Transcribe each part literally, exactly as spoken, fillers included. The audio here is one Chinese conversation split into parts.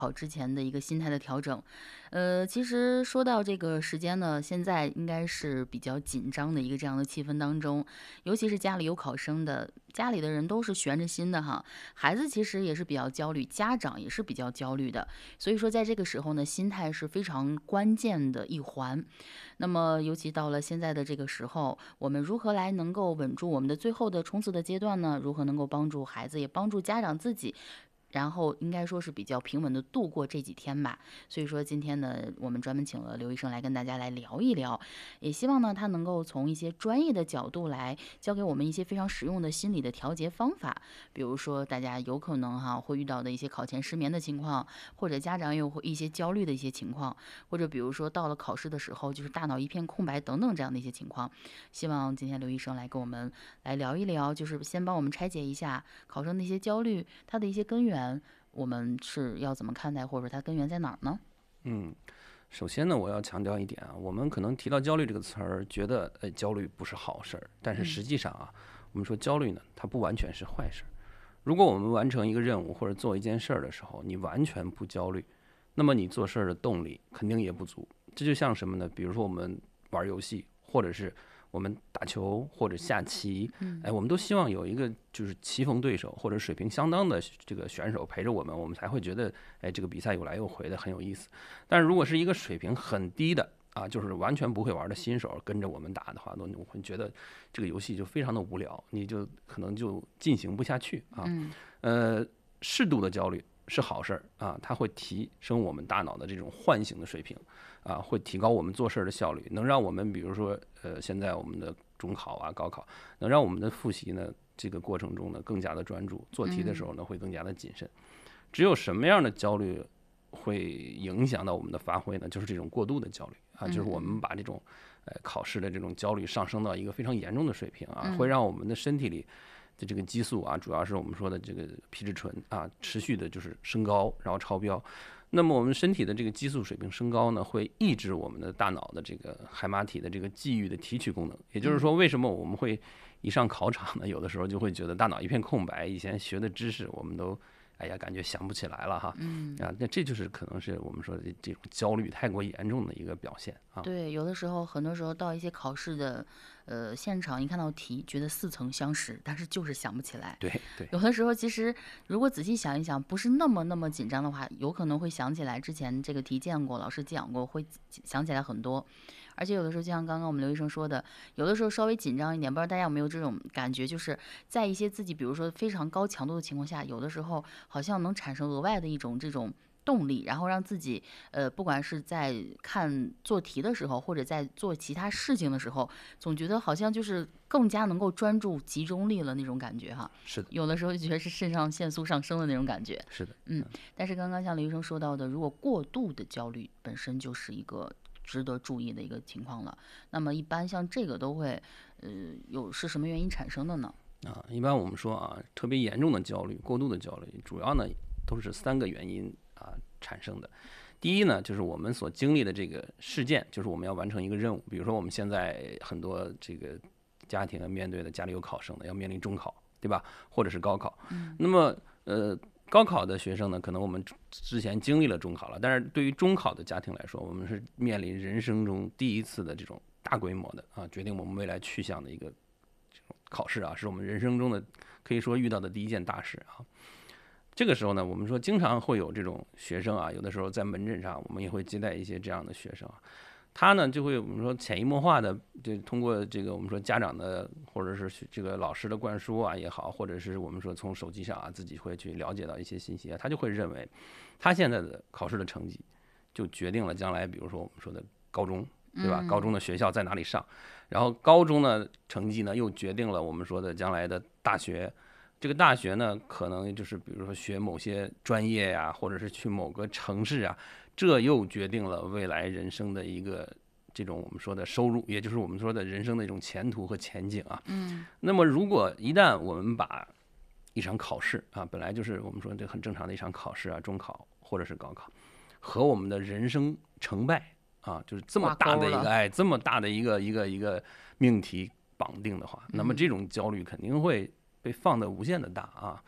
好之前的一个心态的调整。呃，其实说到这个时间呢，现在应该是比较紧张的一个这样的气氛当中，尤其是家里有考生的，家里的人都是悬着心的哈，孩子其实也是比较焦虑，家长也是比较焦虑的，所以说在这个时候呢，心态是非常关键的一环。那么，尤其到了现在的这个时候，我们如何来能够稳住我们的最后的冲刺的阶段呢？如何能够帮助孩子，也帮助家长自己？然后应该说是比较平稳的度过这几天吧。所以说今天呢，我们专门请了刘医生来跟大家来聊一聊，也希望呢他能够从一些专业的角度来教给我们一些非常实用的心理的调节方法。比如说大家有可能哈会遇到的一些考前失眠的情况，或者家长有会一些焦虑的一些情况，或者比如说到了考试的时候就是大脑一片空白等等这样的一些情况。希望今天刘医生来跟我们来聊一聊，就是先帮我们拆解一下考生的一些焦虑，它的一些根源，我们是要怎么看待，或者说它根源在哪儿呢？ 嗯，首先呢，我要强调一点啊，我们可能提到焦虑这个词儿，觉得呃焦虑不是好事儿，但是嗯实际上啊，我们说焦虑呢，它不完全是坏事儿。如果我们完成一个任务或者做一件事儿的时候，你完全不焦虑，那么你做事儿的动力肯定也不足。这就像什么呢？比如说我们玩游戏，或者是我们打球或者下棋， 嗯哎，我们都希望有一个就是棋逢对手或者水平相当的这个选手陪着我们，我们才会觉得哎这个比赛有来有回的很有意思。但是如果是一个水平很低的啊，就是完全不会玩的新手跟着我们打的话，我会觉得这个游戏就非常的无聊，你就可能就进行不下去啊。 嗯呃，适度的焦虑是好事儿啊，它会提升我们大脑的这种唤醒的水平啊，会提高我们做事儿的效率，能让我们比如说呃，现在我们的中考啊、高考，能让我们的复习呢这个过程中呢更加的专注，做题的时嗯候呢会更加的谨慎。只有什么样的焦虑会影响到我们的发挥呢？就是这种过度的焦虑啊，就是我们嗯嗯把这种呃考试的这种焦虑上升到一个非常严重的水平啊，会嗯让我们的身体里的这个激素啊，主要是我们说的这个皮质醇啊，持续的就是升高，然后超标。那么我们身体的这个激素水平升高呢，会抑制我们的大脑的这个海马体的这个记忆的提取功能。也就是嗯说，为什么我们会一上考场呢，有的时候就会觉得大脑一片空白，以前学的知识我们都哎呀感觉想不起来了哈。 嗯。 啊，那这就是可能是我们说的这种焦虑太过严重的一个表现啊。 对，有的时候，很多时候到一些考试的，呃，现场，一看到题，觉得似曾相识，但是就是想不起来。 对对， 有的时候，其实如果仔细想一想，不是那么那么紧张的话，有可能会想起来之前这个题见过，老师讲过，会想起来很多。而且有的时候，就像刚刚我们刘医生说的，有的时候稍微紧张一点，不知道大家有没有这种感觉，就是在一些自己，比如说非常高强度的情况下，有的时候好像能产生额外的一种这种动力，然后让自己呃，不管是在看做题的时候，或者在做其他事情的时候，总觉得好像就是更加能够专注集中力了那种感觉哈。 是的， 有的时候就觉得是肾上腺素上升的那种感觉。 是的， 嗯，但是刚刚像刘医生说到的，如果过度的焦虑本身就是一个值得注意的一个情况了。那么一般像这个都会，呃，有是什么原因产生的呢？ 啊，一般我们说啊，特别严重的焦虑、过度的焦虑，主要呢都是三个原因啊产生的。第一呢，就是我们所经历的这个事件，就是我们要完成一个任务。比如说我们现在很多这个家庭啊面对的家里有考生的，要面临中考，对吧？或者是高考。 嗯那么呃，高考的学生呢，可能我们之前经历了中考了，但是对于中考的家庭来说，我们是面临人生中第一次的这种大规模的啊，决定我们未来去向的一个考试啊，是我们人生中的可以说遇到的第一件大事啊。这个时候呢，我们说经常会有这种学生啊，有的时候在门诊上，我们也会接待一些这样的学生啊，他呢就会我们说潜移默化的，就通过这个我们说家长的或者是这个老师的灌输啊也好，或者是我们说从手机上啊自己会去了解到一些信息啊，他就会认为他现在的考试的成绩就决定了将来，比如说我们说的高中，对吧？高中的学校在哪里上，然后高中的成绩呢又决定了我们说的将来的大学。这个大学呢，可能就是比如说学某些专业呀、或者是去某个城市啊，这又决定了未来人生的一个这种我们说的收入，也就是我们说的人生的一种前途和前景啊。 嗯那么如果一旦我们把一场考试啊，本来就是我们说这很正常的一场考试啊，中考或者是高考，和我们的人生成败啊，就是这么大的一挂钩了。 个哎，这么大的一个一个一个命题绑定的话，那么这种焦虑肯定会被放的无限的大啊。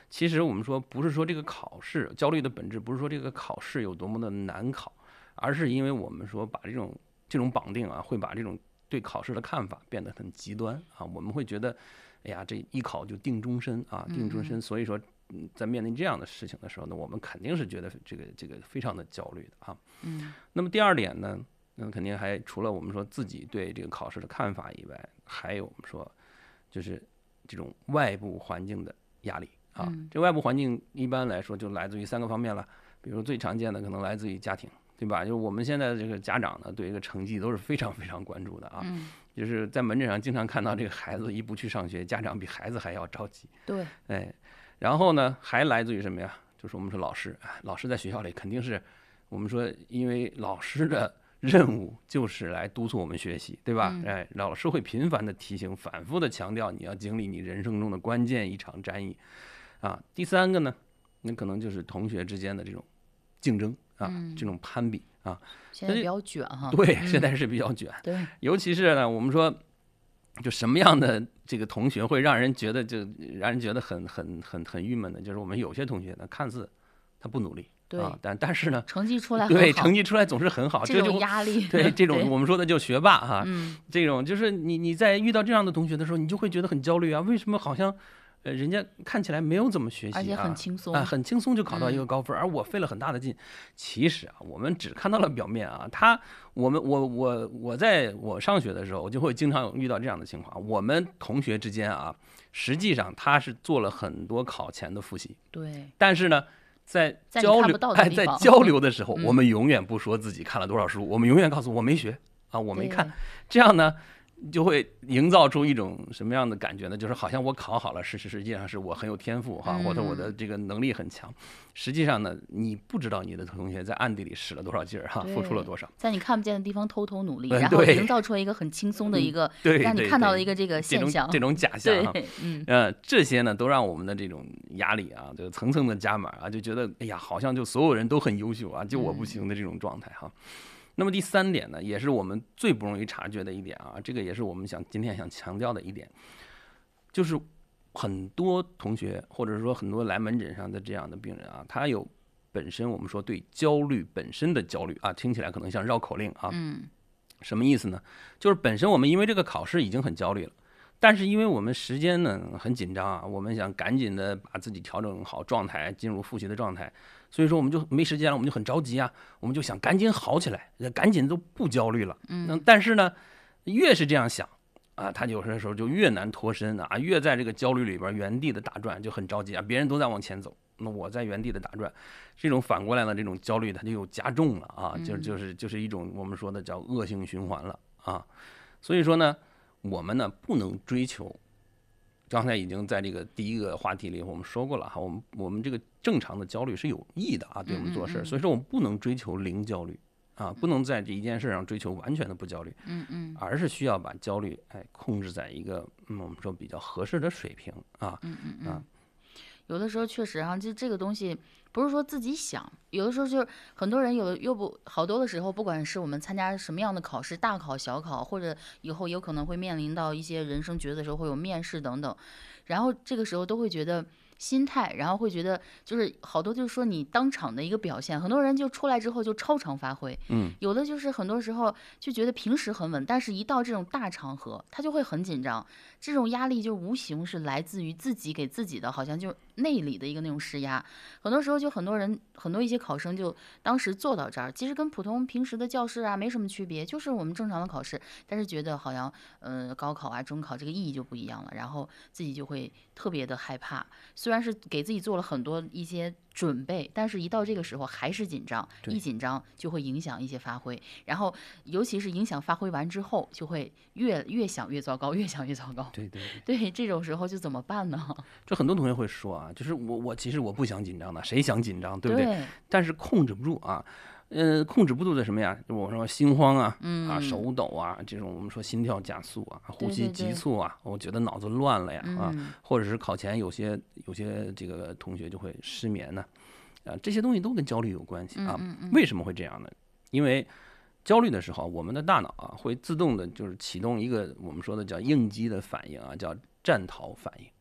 其实我们说不是说这个考试焦虑的本质不是说这个考试有多么的难考，而是因为我们说把这种这种绑定啊，会把这种对考试的看法变得很极端啊。我们会觉得，哎呀，这一考就定终身啊，定终身。所以说，嗯，在面临这样的事情的时候呢，我们肯定是觉得这个这个非常的焦虑的啊。 嗯。 那么第二点呢，那肯定还除了我们说自己对这个考试的看法以外，还有我们说就是这种外部环境的压力啊。这外部环境一般来说就来自于三个方面了，比如最常见的可能来自于家庭。对吧？就是我们现在的这个家长呢，对这个成绩都是非常非常关注的啊。 嗯， 就是在门诊上经常看到这个孩子一不去上学，家长比孩子还要着急。 对， 哎，然后呢，还来自于什么呀？就是我们说老师，老师在学校里肯定是我们说，因为老师的任务就是来督促我们学习，对吧？哎，老师会频繁的提醒，反复的强调你要经历你人生中的关键一场战役啊。第三个呢，那可能就是同学之间的这种竞争。啊，这种攀比啊， 现在比较卷哈。 对，现在是比较卷。 对， 尤其是呢，我们说，就什么样的这个同学会让人觉得就让人觉得很很很很郁闷的，就是我们有些同学呢，看似他不努力， 对， 啊，但但是呢， 成绩出来很好， 对，成绩出来总是很好， 这种压力， 对这种我们说的就学霸哈， 嗯， 这种就是你你在遇到这样的同学的时候，你就会觉得很焦虑啊，为什么好像？呃，人家看起来没有怎么学习、啊， 而且很轻松啊，很轻松就考到一个高分，嗯、而我费了很大的劲。其实啊，我们只看到了表面啊。他，我们，我，我，我在我上学的时候，我就会经常遇到这样的情况。我们同学之间啊，实际上他是做了很多考前的复习， 对。 但是呢，在交流，哎，在交流的时候， 嗯、 我们永远不说自己看了多少书，我们永远告诉我没学啊，我没看。这样呢？就会营造出一种什么样的感觉呢？就是好像我考好了，是实际上是我很有天赋哈，或者我的这个能力很强。实际上呢，你不知道你的同学在暗地里使了多少劲儿哈，付出了多少， 在你看不见的地方偷偷努力，然后营造出一个很轻松的一个，让你看到的一个这个现象， 这种假象哈。 嗯， 呃，这些呢都让我们的这种压力啊，就层层的加码啊，就觉得哎呀，好像就所有人都很优秀啊，就我不行的这种状态哈。那么第三点呢，也是我们最不容易察觉的一点啊，这个也是我们想今天想强调的一点，就是很多同学或者说很多来门诊上的这样的病人啊，他有本身我们说对焦虑本身的焦虑啊，听起来可能像绕口令啊， 嗯， 什么意思呢？就是本身我们因为这个考试已经很焦虑了。但是因为我们时间呢很紧张啊，我们想赶紧的把自己调整好状态，进入复习的状态，所以说我们就没时间了，我们就很着急啊，我们就想赶紧好起来，赶紧都不焦虑了。 嗯， 但是呢，越是这样想啊，他有的时候就越难脱身啊，越在这个焦虑里边原地的打转，就很着急啊，别人都在往前走，那我在原地的打转，这种反过来的这种焦虑，它就又加重了啊，就就是就是一种我们说的叫恶性循环了啊，所以说呢。我们呢不能追求，刚才已经在这个第一个话题里我们说过了哈，我们我们这个正常的焦虑是有益的啊，对我们做事，所以说我们不能追求零焦虑啊，不能在这一件事上追求完全的不焦虑， 嗯嗯， 而是需要把焦虑哎控制在一个嗯我们说比较合适的水平啊， 嗯嗯嗯啊。 有的时候确实哈，就这个东西不是说自己想，有的时候就是很多人有的又不好多的时候，不管是我们参加什么样的考试，大考小考，或者以后有可能会面临到一些人生抉择的时候会有面试等等，然后这个时候都会觉得心态，然后会觉得就是好多就是说你当场的一个表现，很多人就出来之后就超常发挥， 嗯， 有的就是很多时候就觉得平时很稳，但是一到这种大场合，他就会很紧张，这种压力就无形是来自于自己给自己的，好像就内里的一个那种施压，很多时候就很多人很多一些考生就当时做到这儿，其实跟普通平时的教室啊没什么区别，就是我们正常的考试，但是觉得好像呃高考啊中考这个意义就不一样了，然后自己就会特别的害怕，虽然是给自己做了很多一些准备，但是一到这个时候还是紧张，一紧张就会影响一些发挥，然后尤其是影响发挥完之后，就会越越想越糟糕，越想越糟糕。 对对对，对，这种时候就怎么办呢？ 就很多同学会说啊，就是我我其实我不想紧张的，谁想紧张，对不对？ 对， 但是控制不住啊。呃，控制不住的什么呀？我说心慌啊， 嗯、 啊手抖啊，这种我们说心跳加速啊，呼吸急促啊， 对对对， 我觉得脑子乱了呀啊， 嗯、 或者是考前有些有些这个同学就会失眠呢，啊，这些东西都跟焦虑有关系啊。 嗯嗯嗯、 为什么会这样呢？因为焦虑的时候，我们的大脑啊会自动的就是启动一个我们说的叫应激的反应啊，叫战逃反应。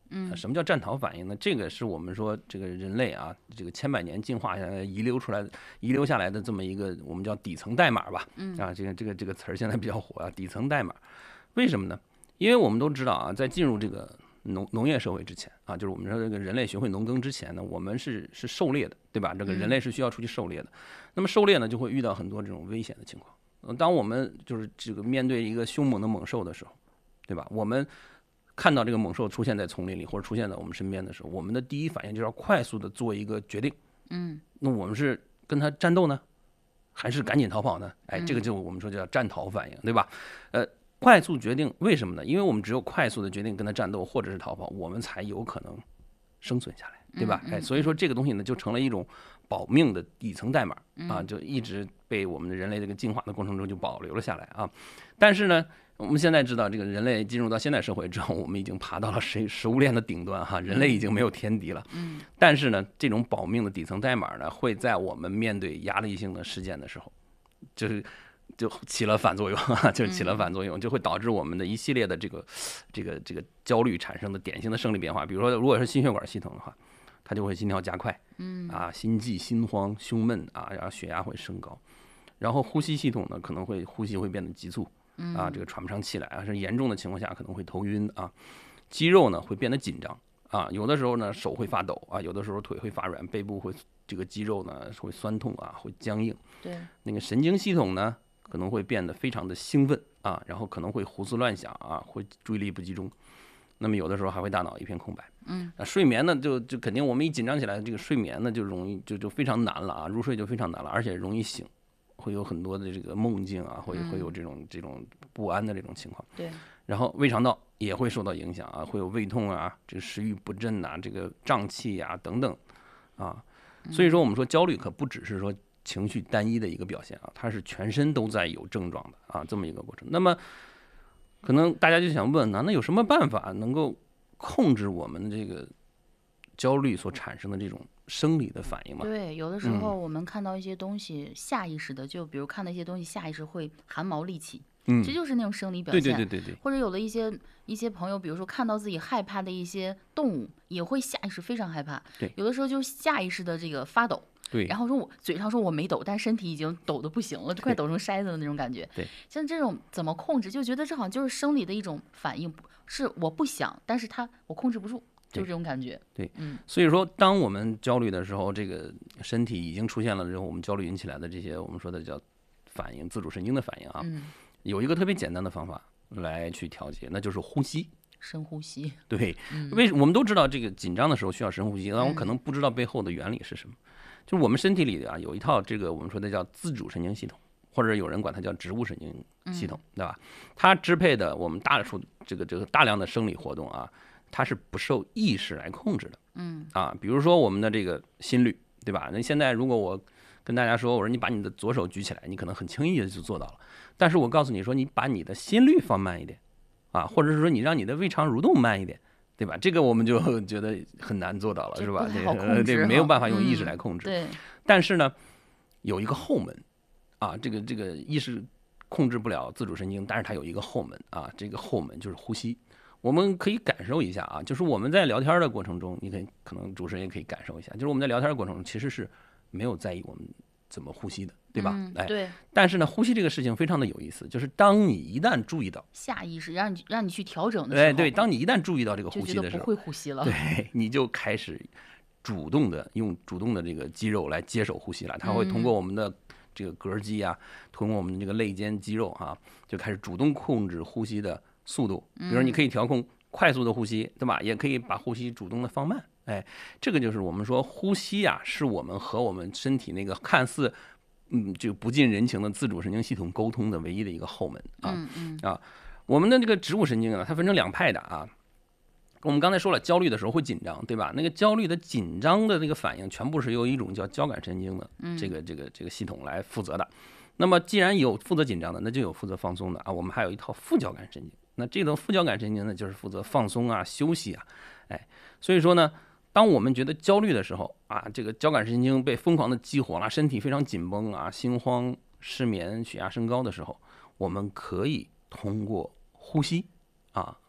嗯， 什么叫战逃反应呢？这个是我们说这个人类啊，这个千百年进化下来遗留出来的、遗留下来的这么一个我们叫底层代码吧。 嗯啊，这个这个这个词儿现在比较火啊，底层代码。为什么呢？因为我们都知道啊，在进入这个农农业社会之前啊，就是我们说这个人类学会农耕之前呢，我们是是狩猎的，对吧？这个人类是需要出去狩猎的。那么狩猎呢，就会遇到很多这种危险的情况。当我们就是这个面对一个凶猛的猛兽的时候，对吧？我们看到这个猛兽出现在丛林里或者出现在我们身边的时候，我们的第一反应就是要快速的做一个决定。 嗯， 那我们是跟他战斗呢，还是赶紧逃跑呢？哎，这个就我们说叫战逃反应，对吧？呃，快速决定，为什么呢？因为我们只有快速的决定跟他战斗或者是逃跑，我们才有可能生存下来，对吧？哎，所以说这个东西呢，就成了一种保命的底层代码啊，就一直被我们的人类这个进化的过程中就保留了下来啊。但是呢，我们现在知道，这个人类进入到现代社会之后，我们已经爬到了食食物链的顶端哈，人类已经没有天敌了。 嗯， 但是呢，这种保命的底层代码呢，会在我们面对压力性的事件的时候，就是就起了反作用，就是起了反作用，就会导致我们的一系列的这个这个这个焦虑产生的典型的生理变化。比如说，如果是心血管系统的话，它就会心跳加快， 嗯啊，心悸、心慌、胸闷啊，然后血压会升高，然后呼吸系统呢可能会呼吸会变得急促。啊，这个喘不上气来啊，是严重的情况下可能会头晕啊，肌肉呢会变得紧张啊，有的时候呢手会发抖啊，有的时候腿会发软，背部会这个肌肉呢会酸痛啊，会僵硬。 对， 那个神经系统呢可能会变得非常的兴奋啊，然后可能会胡思乱想啊，会注意力不集中。那么有的时候还会大脑一片空白。 嗯， 啊，睡眠呢就就肯定我们一紧张起来，这个睡眠呢就容易就就非常难了啊，入睡就非常难了，而且容易醒。会有很多的这个梦境啊，会会有这种这种不安的这种情况。 对， 然后胃肠道也会受到影响啊，会有胃痛啊，这个食欲不振呐、啊，这个胀气呀、啊、等等啊。所以说我们说焦虑可不只是说情绪单一的一个表现啊，它是全身都在有症状的啊，这么一个过程。那么可能大家就想问呢，那有什么办法能够控制我们这个焦虑所产生的这种生理的反应嘛？ 对，有的时候我们看到一些东西，下意识的，就比如看到一些东西，下意识会汗毛立起， 嗯， 这就是那种生理表对现。 对对对对。 或者有的一些一些朋友，比如说看到自己害怕的一些动物，也会下意识非常害怕。 对， 有的时候就下意识的这个发抖。 对， 然后说我嘴上说我没抖，但身体已经抖得不行了，就快抖成筛子的那种感觉。 对， 像这种怎么控制，就觉得这好像就是生理的一种反应，是我不想，但是它我控制不住。就这种感觉， 对， 嗯， 所以说，当我们焦虑的时候，这个身体已经出现了这种我们焦虑引起来的这些我们说的叫反应，自主神经的反应啊， 嗯， 有一个特别简单的方法来去调节，那就是呼吸， 深呼吸。 对， 嗯、 为我们都知道这个紧张的时候需要深呼吸，但我可能不知道背后的原理是什么。就是我们身体里啊有一套这个我们说的叫自主神经系统，或者有人管它叫植物神经系统，对吧？它支配的我们大数这个这个大量的生理活动啊。它是不受意识来控制的， 嗯啊，比如说我们的这个心率，对吧？那现在如果我跟大家说，我说你把你的左手举起来，你可能很轻易的就做到了。但是我告诉你说，你把你的心率放慢一点，啊，或者是说你让你的胃肠蠕动慢一点，对吧？这个我们就觉得很难做到了，是吧？对，对，没有办法用意识来控制。 嗯、对。 但是呢，有一个后门，啊，这个这个意识控制不了自主神经，但是它有一个后门啊，这个后门就是呼吸。我们可以感受一下啊，就是我们在聊天的过程中，你可以可能主持人也可以感受一下，就是我们在聊天的过程中其实是没有在意我们怎么呼吸的，对吧？ 嗯、 哎， 对。 但是呢，呼吸这个事情非常的有意思，就是当你一旦注意到下意识让你让你去调整的时候， 哎，对，当你一旦注意到这个呼吸的时候， 不会呼吸了， 对，你就开始主动的用主动的这个肌肉来接手呼吸了，它会通过我们的这个膈肌啊，通过我们的这个肋间肌肉啊，就开始主动控制呼吸的速度，比如说你可以调控快速的呼吸，对吧？也可以把呼吸主动的放慢。哎，这个就是我们说呼吸啊，是我们和我们身体那个看似嗯就不近人情的自主神经系统沟通的唯一的一个后门啊。 嗯嗯啊，我们的这个植物神经啊，它分成两派的啊。我们刚才说了，焦虑的时候会紧张，对吧？那个焦虑的紧张的那个反应，全部是由一种叫交感神经的这个这个这个系统来负责的。那么既然有负责紧张的，那就有负责放松的啊。我们还有一套副交感神经。那这种副交感神经呢，就是负责放松啊、休息啊，哎，所以说呢，当我们觉得焦虑的时候啊，这个交感神经被疯狂的激活了，身体非常紧绷啊，心慌、失眠、血压升高的时候，我们可以通过呼吸啊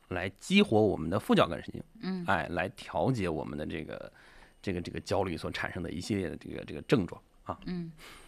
来激活我们的副交感神经， 嗯， 哎，来调节我们的这个这个这个焦虑所产生的一系列的这个这个症状啊。 嗯。